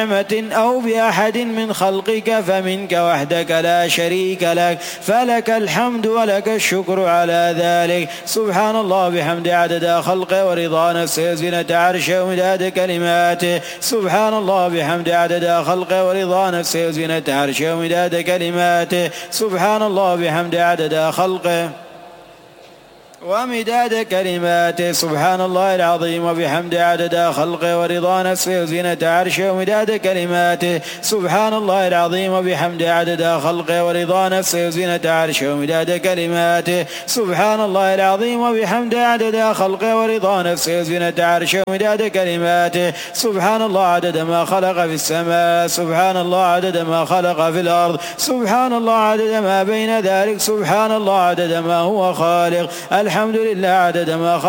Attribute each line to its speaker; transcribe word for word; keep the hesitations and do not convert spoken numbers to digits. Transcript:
Speaker 1: نعمة أو بأحد من خلقك فمنك وحدك لا شريك لك، فلك الحمد ولك الشكر على ذلك. سبحان الله بحمد عدد خلقه ورضا نفسه وزنة عرشه ومداد كلماته. سبحان الله بحمد عدد خلقه ورضا نفسه وزنة عرشه ومداد كلماته. سبحان الله بحمد عدد خلقه ومداد كلماته. سبحان الله العظيم وبحمد عدد خلقه ورضا نفسه وزنة عرشه ومداد كلماته. سبحان الله العظيم وبحمد عدد خلقه ورضا نفسه وزنة عرشه ومداد كلماته. سبحان الله العظيم وبحمد عدد خلقه ورضا نفسه وزنة عرشه ومداد كلماته. سبحان الله عدد ما خلق في السماء. سبحان الله عدد ما خلق في الأرض. سبحان الله عدد ما بين ذلك. سبحان الله عدد ما هو خالق. الحمد لله عدد ما خلق